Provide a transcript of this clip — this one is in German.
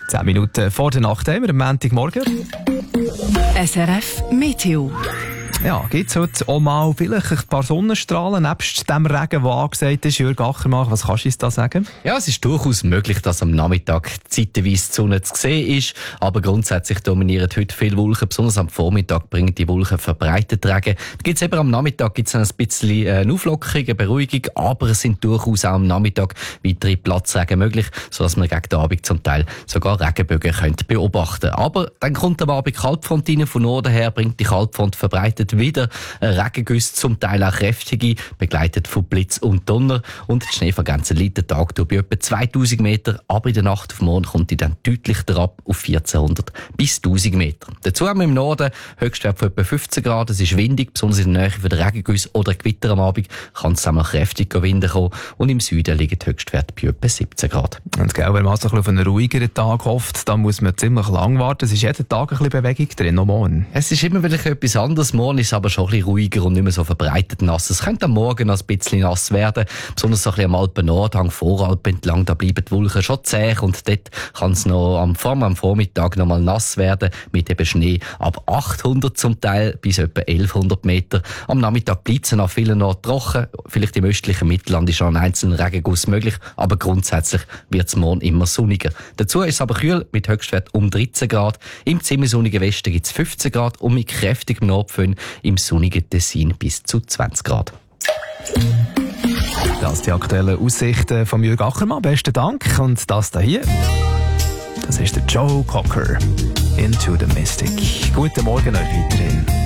10 Minuten vor der Nacht haben wir am Montagmorgen. SRF Meteo. Ja, gibt es heute auch mal vielleicht ein paar Sonnenstrahlen, nebst dem Regen, der angesagt ist? Jürg Ackermann, was kannst du uns da sagen? Ja, es ist durchaus möglich, dass am Nachmittag zeitweise die Sonne zu sehen ist, aber grundsätzlich dominieren heute viele Wolken, besonders am Vormittag bringen die Wolken verbreitet Regen. Am Nachmittag gibt's ein bisschen eine Auflockerung, eine Beruhigung, aber es sind durchaus auch am Nachmittag weitere Platzregen möglich, sodass man gegen den Abend zum Teil sogar Regenbögen beobachten könnte. Aber dann kommt am Abend Kaltfront rein, von Norden her bringt die Kaltfront verbreitet wieder Regengüsse, zum Teil auch kräftige, begleitet von Blitz und Donner. Und die Schneefallgrenze liegt den Tag durch bei etwa 2000 Meter, aber in der Nacht auf morgen kommt die dann deutlich herab auf 1400 bis 1000 Meter. Dazu haben wir im Norden Höchstwert von etwa 15 Grad. Es ist windig, besonders in der Nähe von der Regengüsse oder Gewitter am Abend kann es einmal kräftig Winden kommen. Und im Süden liegen die Höchstwerte bei etwa 17 Grad. Und wenn man also auf einen ruhigeren Tag hofft, dann muss man ziemlich lang warten. Es ist jeden Tag ein bisschen Bewegung drin, noch morgen. Es ist immer wieder etwas anderes. Morgen ist es aber schon ein bisschen ruhiger und nicht mehr so verbreitet nass. Es könnte am Morgen noch ein bisschen nass werden, besonders so ein bisschen am Alpen-Nordhang, Voralpen entlang, da bleiben die Wolken schon zäh und dort kann es noch am Vormittag noch mal nass werden, mit eben Schnee ab 800 zum Teil bis etwa 1100 Meter. Am Nachmittag bleibt es an vielen Orten trocken, vielleicht im östlichen Mittelland ist schon ein einzelner Regenguss möglich, aber grundsätzlich wird es morgen immer sonniger. Dazu ist es aber kühl, mit Höchstwert um 13 Grad. Im ziemlich Westen gibt es 15 Grad und mit kräftigem Nordföhn im sonnigen Tessin bis zu 20 Grad. Das die aktuellen Aussichten von Jürg Ackermann. Besten Dank. Und das hier, das ist der Joe Cocker. Into the Mystic. Guten Morgen euch weiterhin.